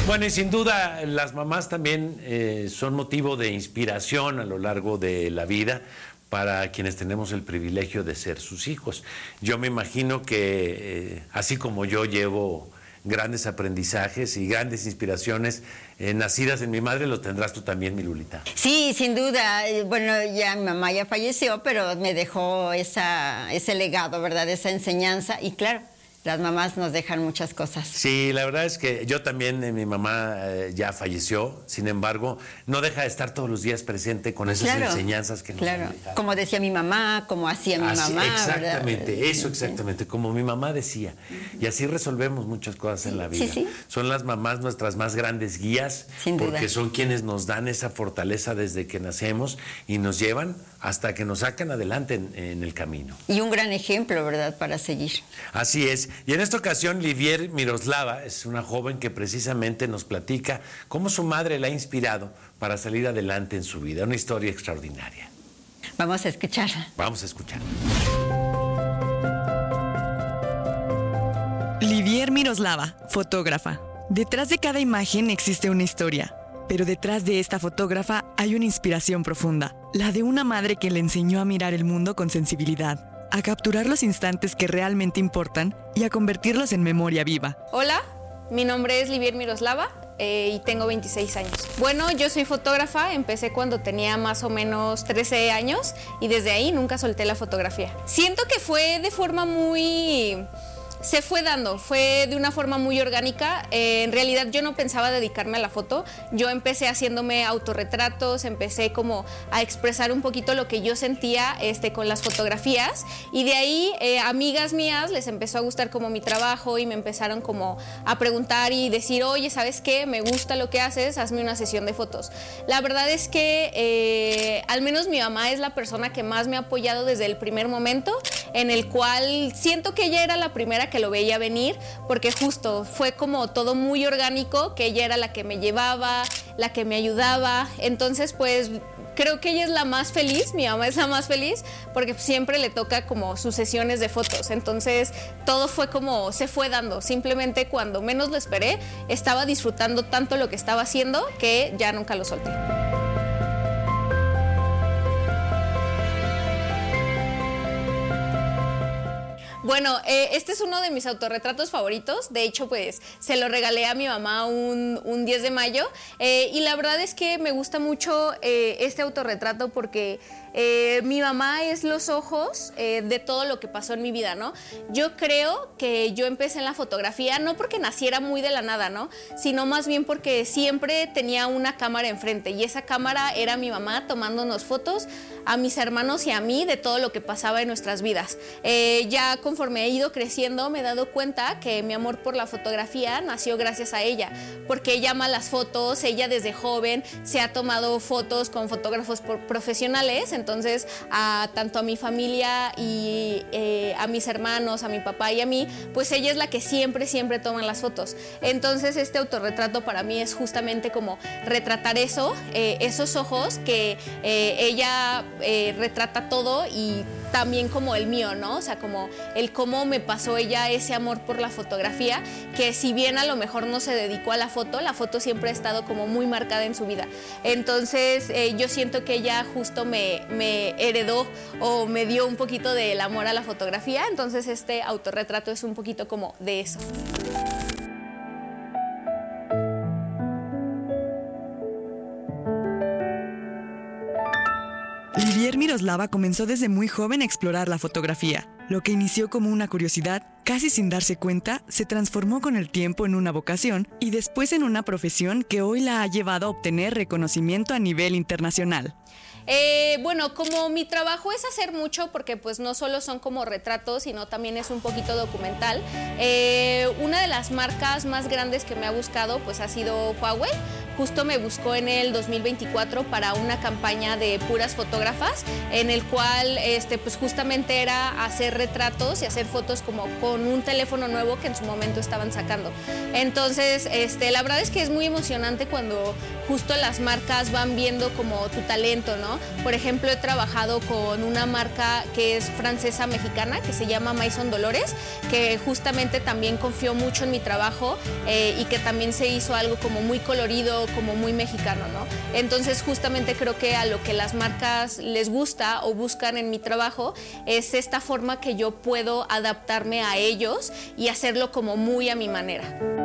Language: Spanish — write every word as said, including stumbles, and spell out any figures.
Bueno, y sin duda las mamás también eh, son motivo de inspiración a lo largo de la vida para quienes tenemos el privilegio de ser sus hijos. Yo me imagino que eh, así como yo llevo grandes aprendizajes y grandes inspiraciones eh, nacidas en mi madre, lo tendrás tú también, mi Lulita. Sí, sin duda. Bueno, ya mi mamá ya falleció, pero me dejó esa, ese legado, ¿verdad? Esa enseñanza. Y claro, las mamás nos dejan muchas cosas. Sí, la verdad es que yo también, eh, mi mamá eh, ya falleció, sin embargo, no deja de estar todos los días presente con esas claro, enseñanzas que nos claro. han dejado. Como decía mi mamá, como hacía mi así, mamá. Exactamente, ¿verdad? eso exactamente, como mi mamá decía. Y así resolvemos muchas cosas en la vida. Sí, sí. Son las mamás nuestras más grandes guías, sin porque duda. son quienes nos dan esa fortaleza desde que nacemos y nos llevan hasta que nos sacan adelante en, en el camino. Y un gran ejemplo, ¿verdad?, para seguir. Así es. Y en esta ocasión, Livier Miroslava es una joven que precisamente nos platica cómo su madre la ha inspirado para salir adelante en su vida. Una historia extraordinaria. Vamos a escucharla. Vamos a escucharla. Livier Miroslava, fotógrafa. Detrás de cada imagen existe una historia. Pero detrás de esta fotógrafa hay una inspiración profunda, la de una madre que le enseñó a mirar el mundo con sensibilidad, a capturar los instantes que realmente importan y a convertirlos en memoria viva. Hola, mi nombre es Livier Miroslava eh, y tengo veintiséis años. Bueno, yo soy fotógrafa, empecé cuando tenía más o menos trece años y desde ahí nunca solté la fotografía. Siento que fue de forma muy... Se fue dando, fue de una forma muy orgánica. Eh, en realidad yo no pensaba dedicarme a la foto. Yo empecé haciéndome autorretratos, empecé como a expresar un poquito lo que yo sentía este, con las fotografías. Y de ahí eh, amigas mías les empezó a gustar como mi trabajo y me empezaron como a preguntar y decir, oye, ¿sabes qué? Me gusta lo que haces, hazme una sesión de fotos. La verdad es que eh, al menos mi mamá es la persona que más me ha apoyado desde el primer momento, en el cual siento que ella era la primera que que lo veía venir, porque justo fue como todo muy orgánico, que ella era la que me llevaba, la que me ayudaba. Entonces pues creo que ella es la más feliz, mi mamá es la más feliz, porque siempre le toca como sus sesiones de fotos. Entonces todo fue como, se fue dando, simplemente cuando menos lo esperé, estaba disfrutando tanto lo que estaba haciendo que ya nunca lo solté. Bueno, eh, este es uno de mis autorretratos favoritos. De hecho, pues se lo regalé a mi mamá un, un diez de mayo. Eh, y la verdad es que me gusta mucho eh, este autorretrato porque eh, mi mamá es los ojos eh, de todo lo que pasó en mi vida, ¿no? Yo creo que yo empecé en la fotografía no porque naciera muy de la nada, ¿no? Sino más bien porque siempre tenía una cámara enfrente y esa cámara era mi mamá tomándonos fotos a mis hermanos y a mí de todo lo que pasaba en nuestras vidas. Eh, ya conforme he ido creciendo me he dado cuenta que mi amor por la fotografía nació gracias a ella, porque ella ama las fotos, ella desde joven se ha tomado fotos con fotógrafos profesionales, entonces a, tanto a mi familia y eh, a mis hermanos, a mi papá y a mí, pues ella es la que siempre, siempre toma las fotos. Entonces este autorretrato para mí es justamente como retratar eso, eh, esos ojos que eh, ella eh, retrata todo y también como el mío, ¿no? O sea, como el cómo me pasó ella ese amor por la fotografía, que si bien a lo mejor no se dedicó a la foto, la foto siempre ha estado como muy marcada en su vida. Entonces eh, yo siento que ella justo me, me heredó o me dio un poquito del amor a la fotografía, entonces este autorretrato es un poquito como de eso. Livier Miroslava comenzó desde muy joven a explorar la fotografía. Lo que inició como una curiosidad, casi sin darse cuenta, se transformó con el tiempo en una vocación y después en una profesión que hoy la ha llevado a obtener reconocimiento a nivel internacional. Eh, bueno, como mi trabajo es hacer mucho, porque pues no solo son como retratos, sino también es un poquito documental, eh, una de las marcas más grandes que me ha buscado pues ha sido Huawei. Justo me buscó en el dos mil veinticuatro para una campaña de puras fotógrafas, en el cual este, pues justamente era hacer retratos y hacer fotos como con un teléfono nuevo que en su momento estaban sacando. Entonces, este, la verdad es que es muy emocionante cuando justo las marcas van viendo como tu talento, ¿no? ¿no? Por ejemplo, he trabajado con una marca que es francesa mexicana, que se llama Maison Dolores, que justamente también confió mucho en mi trabajo eh, y que también se hizo algo como muy colorido, como muy mexicano, ¿no? Entonces, justamente creo que a lo que las marcas les gusta o buscan en mi trabajo es esta forma que yo puedo adaptarme a ellos y hacerlo como muy a mi manera.